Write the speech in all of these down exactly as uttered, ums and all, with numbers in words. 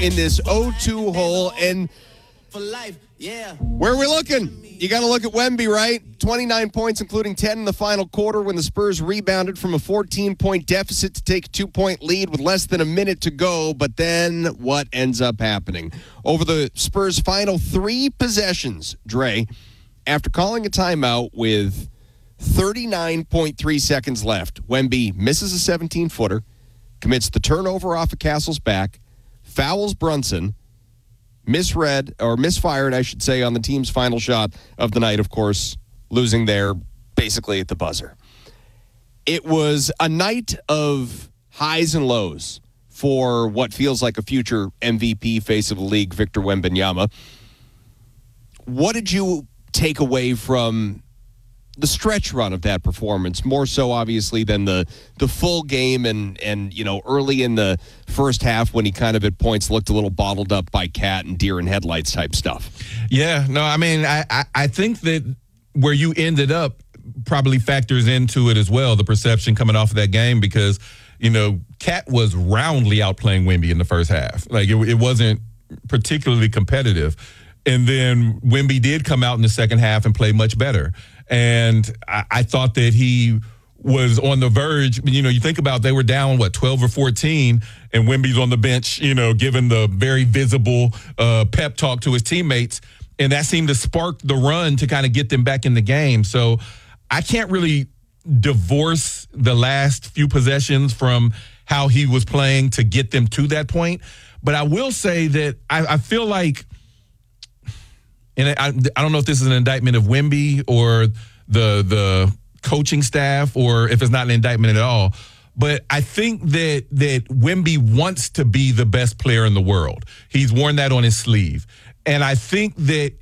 in this oh two hole. And For life, yeah. where are we looking? You got to look at Wemby, right? twenty-nine points, including ten in the final quarter when the Spurs rebounded from a fourteen-point deficit to take a two-point lead with less than a minute to go. But then what ends up happening? Over the Spurs' final three possessions, Dre, after calling a timeout with thirty-nine point three seconds left, Wemby misses a seventeen-footer, commits the turnover off of Castle's back, fouls Brunson, misread, or misfired, I should say, on the team's final shot of the night, of course, losing there basically at the buzzer. It was a night of highs and lows for what feels like a future M V P face of the league, Victor Wembanyama. What did you take away from the stretch run of that performance, more so obviously than the the full game and and you know early in the first half when he kind of at points looked a little bottled up by Cat and deer in headlights type stuff? Yeah, no, I mean, I, I, I think that where you ended up probably factors into it as well, the perception coming off of that game, because, you know, Cat was roundly outplaying Wemby in the first half. Like, it, it wasn't particularly competitive. And then Wemby did come out in the second half and play much better. And I, I thought that he was on the verge. You know, you think about they were down, what, twelve or fourteen, and Wemby's on the bench, you know, giving the very visible uh, pep talk to his teammates. And that seemed to spark the run to kind of get them back in the game. So I can't really divorce the last few possessions from how he was playing to get them to that point. But I will say that I, I feel like, and I, I don't know if this is an indictment of Wemby or the the coaching staff, or if it's not an indictment at all, but I think that that Wemby wants to be the best player in the world. He's worn that on his sleeve. And I think that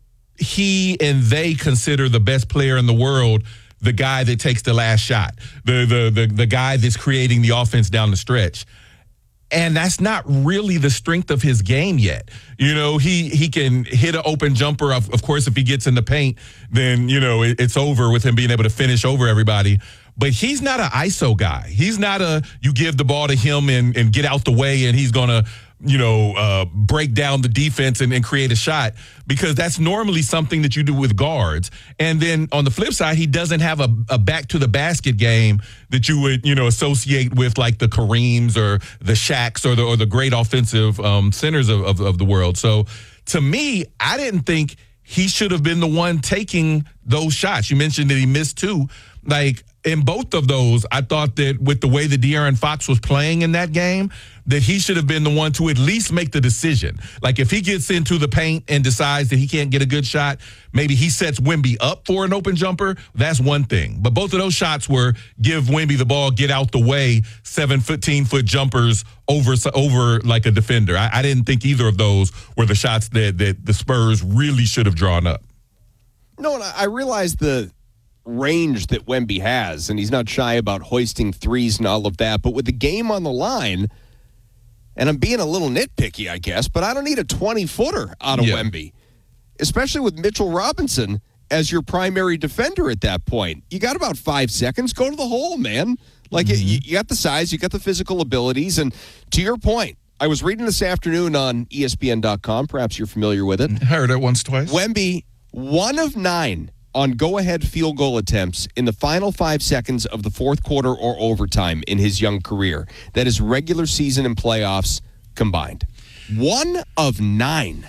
he and they consider the best player in the world the guy that takes the last shot, the the the, the guy that's creating the offense down the stretch. And that's not really the strength of his game yet. You know, he he can hit an open jumper. Of, of course, if he gets in the paint, then, you know, it, it's over with him being able to finish over everybody. But he's not an I S O guy. He's not a, you give the ball to him and, and get out the way and he's going to, you know, uh, break down the defense and, and create a shot, because that's normally something that you do with guards. And then on the flip side, he doesn't have a, a back to the basket game that you would, you know, associate with like the Kareems or the Shaqs or the or the great offensive um, centers of, of, of the world. So to me, I didn't think he should have been the one taking those shots. You mentioned that he missed two. Like, in both of those, I thought that with the way that De'Aaron Fox was playing in that game, that he should have been the one to at least make the decision. Like, if he gets into the paint and decides that he can't get a good shot, maybe he sets Wemby up for an open jumper, that's one thing. But both of those shots were give Wemby the ball, get out the way, seven, fifteen-foot jumpers over over like a defender. I, I didn't think either of those were the shots that, that the Spurs really should have drawn up. No, and I realize the range that Wemby has, and he's not shy about hoisting threes and all of that, but with the game on the line, and I'm being a little nitpicky, I guess, but I don't need a twenty-footer out of yeah. Wemby, especially with Mitchell Robinson as your primary defender at that point. You got about five seconds. Go to the hole, man. Like, mm-hmm. you, you got the size, you got the physical abilities, and to your point, I was reading this afternoon on E S P N dot com. Perhaps you're familiar with it. Heard it once, twice. Wemby, one of nine on go-ahead field goal attempts in the final five seconds of the fourth quarter or overtime in his young career. That is regular season and playoffs combined. One of nine.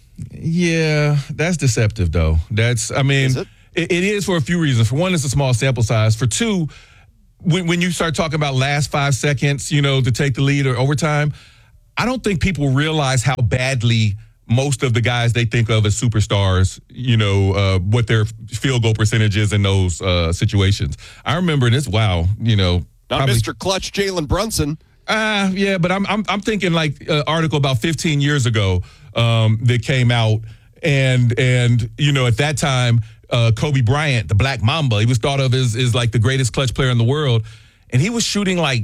Yeah, that's deceptive, though. That's, I mean, is it? It, it is for a few reasons. For one, it's a small sample size. For two, when, when you start talking about last five seconds, you know, to take the lead or overtime, I don't think people realize how badly most of the guys they think of as superstars, you know, uh, what their field goal percentage is in those uh, situations. I remember this, wow, you know. Not probably, Mister Clutch Jalen Brunson. Uh, yeah, but I'm I'm, I'm thinking like an article about fifteen years ago um, that came out. And, and you know, at that time, uh, Kobe Bryant, the Black Mamba, he was thought of as, as like the greatest clutch player in the world. And he was shooting like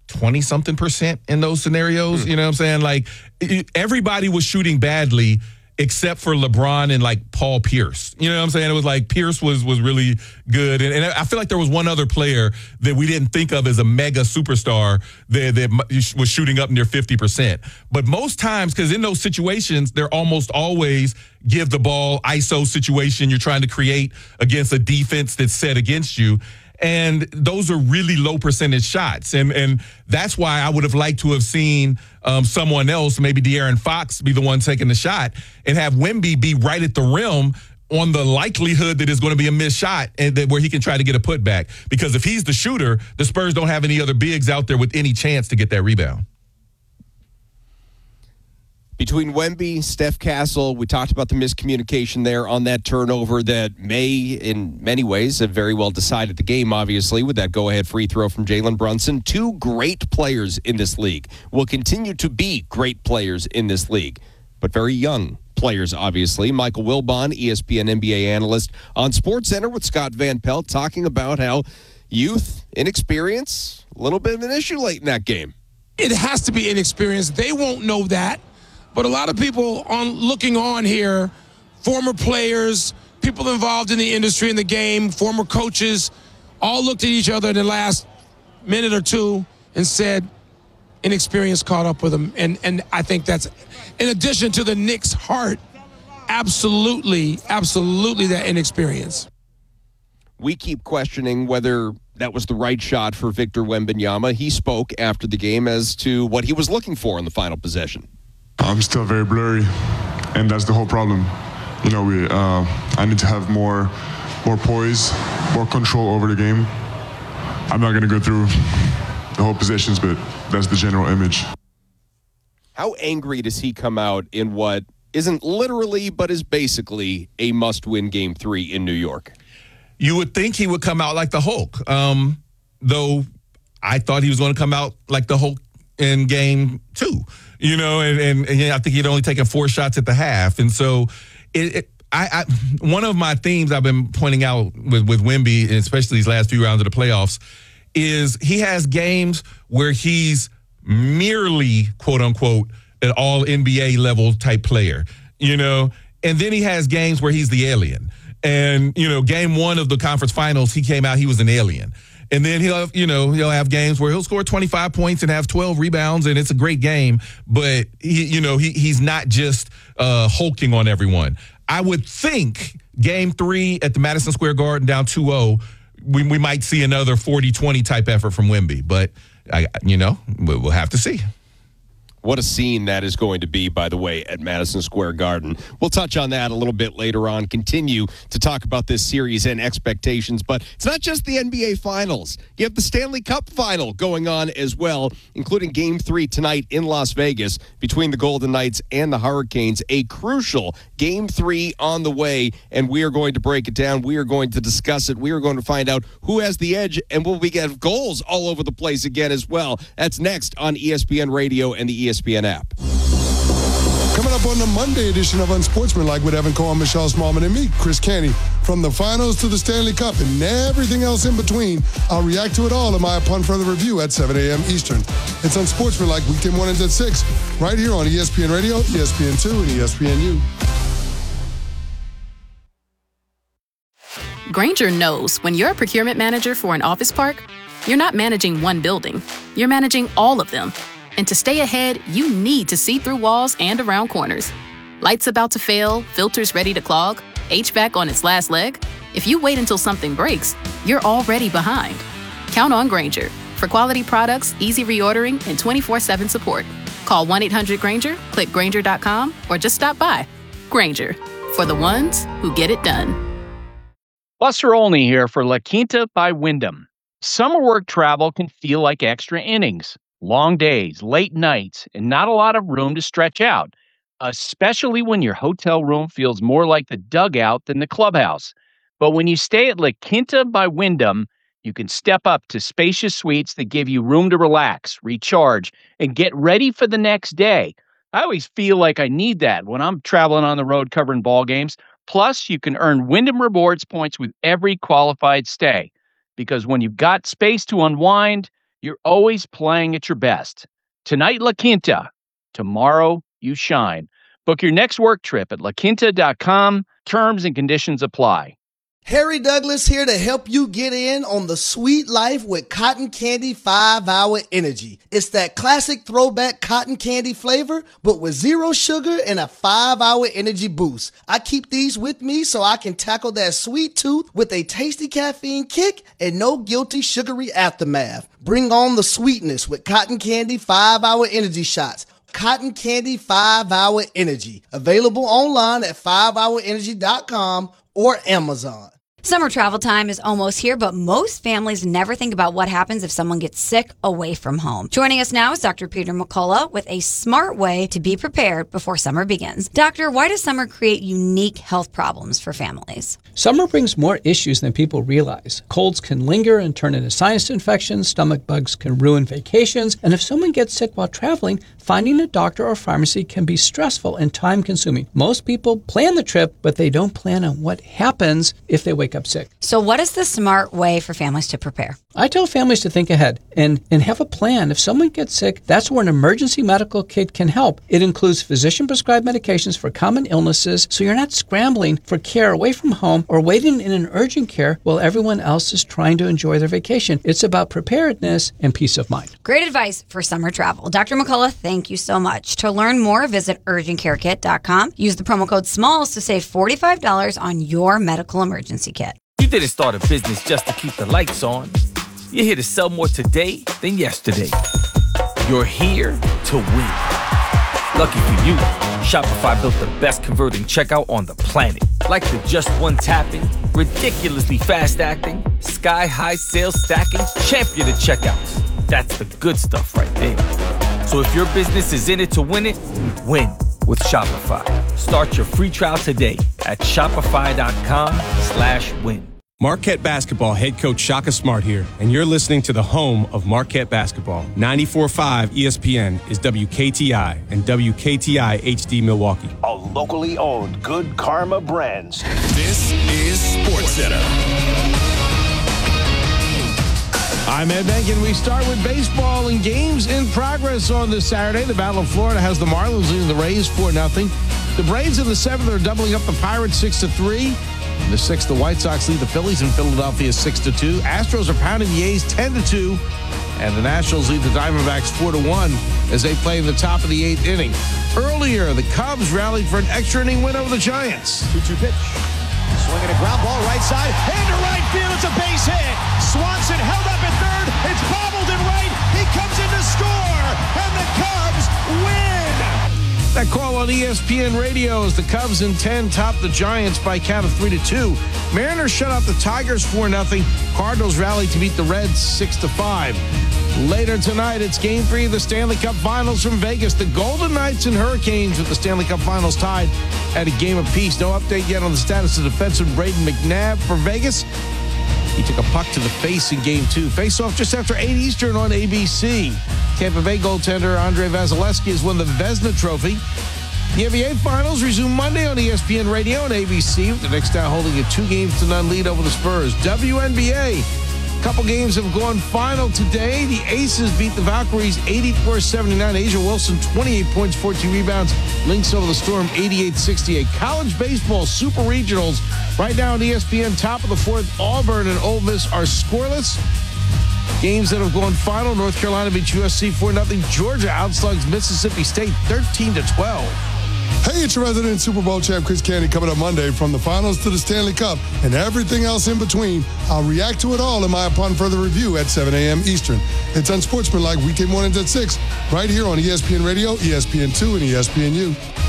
twenty-something percent in those scenarios. Hmm. You know what I'm saying? Like, everybody was shooting badly except for LeBron and like Paul Pierce. You know what I'm saying? It was like Pierce was was really good. And, and I feel like there was one other player that we didn't think of as a mega superstar that, that was shooting up near fifty percent. But most times, because in those situations, they're almost always give the ball I S O situation you're trying to create against a defense that's set against you. And those are really low percentage shots. And and that's why I would have liked to have seen um, someone else, maybe De'Aaron Fox, be the one taking the shot and have Wemby be right at the rim on the likelihood that it's going to be a missed shot and that where he can try to get a putback. Because if he's the shooter, the Spurs don't have any other bigs out there with any chance to get that rebound. Between Wemby, Steph Castle, we talked about the miscommunication there on that turnover that may, in many ways, have very well decided the game, obviously, with that go-ahead free throw from Jalen Brunson. Two great players in this league will continue to be great players in this league, but very young players, obviously. Michael Wilbon, E S P N N B A analyst on SportsCenter with Scott Van Pelt, talking about how youth, inexperience, a little bit of an issue late in that game. It has to be inexperience. They won't know that. But a lot of people on looking on here, former players, people involved in the industry, in the game, former coaches, all looked at each other in the last minute or two and said, inexperience caught up with them. And and I think that's, in addition to the Knicks' heart, absolutely, absolutely that inexperience. We keep questioning whether that was the right shot for Victor Wembanyama. He spoke after the game as to what he was looking for in the final possession. I'm still very blurry, and that's the whole problem. You know, we. Uh, I need to have more, more poise, more control over the game. I'm not going to go through the whole positions, but that's the general image. How angry does he come out in what isn't literally, but is basically a must-win game three in New York? You would think he would come out like the Hulk, um, though I thought he was going to come out like the Hulk in game two. You know, and, and, and I think he'd only taken four shots at the half. And so it, it I, I one of my themes I've been pointing out with, with Wemby, and especially these last few rounds of the playoffs, is he has games where he's merely, quote unquote, an all N B A level type player, you know, and then he has games where he's the alien. And, you know, game one of the conference finals, he came out, he was an alien. And then he'll, you know, he'll have games where he'll score twenty-five points and have twelve rebounds, and it's a great game. But he, you know, he he's not just uh, hulking on everyone. I would think game three at the Madison Square Garden down two oh, we we might see another forty twenty type effort from Wemby. But I, you know, we'll have to see. What a scene that is going to be, by the way, at Madison Square Garden. We'll touch on that a little bit later on, continue to talk about this series and expectations. But it's not just the N B A Finals. You have the Stanley Cup Final going on as well, including Game three tonight in Las Vegas between the Golden Knights and the Hurricanes. A crucial Game three on the way, and we are going to break it down. We are going to discuss it. We are going to find out who has the edge, and will we get goals all over the place again as well. That's next on E S P N Radio and the E S P N app. Coming up on the Monday edition of Unsportsmanlike with Evan Cohen, Michelle Smallman, and me, Chris Canty. From the finals to the Stanley Cup and everything else in between, I'll react to it all in my Upon Further Review at seven a.m. Eastern. It's Unsportsmanlike, weekday mornings at six, right here on E S P N Radio, E S P N two, and E S P N U. Grainger knows when you're a procurement manager for an office park, you're not managing one building, you're managing all of them. And to stay ahead, you need to see through walls and around corners. Lights about to fail, filters ready to clog, H V A C on its last leg. If you wait until something breaks, you're already behind. Count on Grainger for quality products, easy reordering, and twenty-four seven support. Call one eight hundred Grainger, click Grainger dot com, or just stop by. Grainger, for the ones who get it done. Buster Olney here for La Quinta by Wyndham. Summer work travel can feel like extra innings. Long days, late nights, and not a lot of room to stretch out, especially when your hotel room feels more like the dugout than the clubhouse. But when you stay at La Quinta by Wyndham, you can step up to spacious suites that give you room to relax, recharge, and get ready for the next day. I always feel like I need that when I'm traveling on the road covering ball games. Plus, you can earn Wyndham Rewards points with every qualified stay. Because when you've got space to unwind, you're always playing at your best. Tonight, La Quinta. Tomorrow, you shine. Book your next work trip at la quinta dot com. Terms and conditions apply. Harry Douglas here to help you get in on the sweet life with Cotton Candy five hour Energy. It's that classic throwback cotton candy flavor, but with zero sugar and a five hour energy boost. I keep these with me so I can tackle that sweet tooth with a tasty caffeine kick and no guilty sugary aftermath. Bring on the sweetness with Cotton Candy five hour Energy shots. Cotton Candy five hour Energy. Available online at five hour energy dot com or Amazon. Summer travel time is almost here, but most families never think about what happens if someone gets sick away from home. Joining us now is Doctor Peter McCullough with a smart way to be prepared before summer begins. Doctor, why does summer create unique health problems for families? Summer brings more issues than people realize. Colds can linger and turn into sinus infections, stomach bugs can ruin vacations, and if someone gets sick while traveling, finding a doctor or pharmacy can be stressful and time-consuming. Most people plan the trip, but they don't plan on what happens if they wake up sick. So what is the smart way for families to prepare? I tell families to think ahead and, and have a plan. If someone gets sick, that's where an emergency medical kit can help. It includes physician-prescribed medications for common illnesses, so you're not scrambling for care away from home or waiting in an urgent care while everyone else is trying to enjoy their vacation. It's about preparedness and peace of mind. Great advice for summer travel. Doctor McCullough, thank you so much. To learn more, visit urgent care kit dot com. Use the promo code SMALLS to save forty-five dollars on your medical emergency kit. You didn't start a business just to keep the lights on. You're here to sell more today than yesterday. You're here to win. Lucky for you, Shopify built the best converting checkout on the planet. Like the just one tapping, ridiculously fast acting, sky-high sales stacking, champion of checkouts. That's the good stuff right there. So if your business is in it to win it, win with Shopify. Start your free trial today at shopify.com slash win. Marquette Basketball head coach Shaka Smart here, and you're listening to the home of Marquette Basketball. ninety-four point five E S P N is W K T I and W K T I H D Milwaukee. A locally owned Good Karma Brands. This is SportsCenter. I'm Ed Benkin. We start with baseball and games in progress on this Saturday. The Battle of Florida has the Marlins leading the Rays four nothing. The Braves in the seventh are doubling up the Pirates six to three. In the sixth, the White Sox lead the Phillies in Philadelphia six to two. Astros are pounding the A's ten to two. And the Nationals lead the Diamondbacks four to one as they play in the top of the eighth inning. Earlier, the Cubs rallied for an extra inning win over the Giants. two two pitch. Swinging a ground ball right side. Into right field. It's a base hit. Swanson held up at third. It's bobbled in right. He comes in to score. And the Cubs win. That call on E S P N radio as the Cubs in ten top the Giants by a count of three to two. Mariners shut out the Tigers four nothing. Cardinals rallied to beat the Reds six to five. Later tonight, it's Game three of the Stanley Cup Finals from Vegas. The Golden Knights and Hurricanes with the Stanley Cup Finals tied at a game apiece. No update yet on the status of defenseman Braden McNabb for Vegas. He took a puck to the face in Game two. Face-off just after eight Eastern on A B C. Tampa Bay goaltender Andrei Vasilevsky has won the Vezina Trophy. The N B A Finals resume Monday on E S P N Radio and A B C, with the Knicks now holding a two games to none lead over the Spurs. W N B A. A couple games have gone final today. The Aces beat the Valkyries eighty-four seventy-nine. Asia Wilson, twenty-eight points, fourteen rebounds. Lynx over the Storm, eighty-eight sixty-eight. College baseball super regionals right now on E S P N. Top of the fourth, Auburn and Ole Miss are scoreless. Games that have gone final, North Carolina beats U S C four nothing. Georgia outslugs Mississippi State thirteen to twelve. Hey, it's your resident Super Bowl champ, Chris Canty, coming up Monday. From the finals to the Stanley Cup and everything else in between, I'll react to it all in my Upon Further Review at seven a.m. Eastern. It's Unsportsmanlike weekday mornings at six, right here on E S P N Radio, E S P N two, and E S P N U.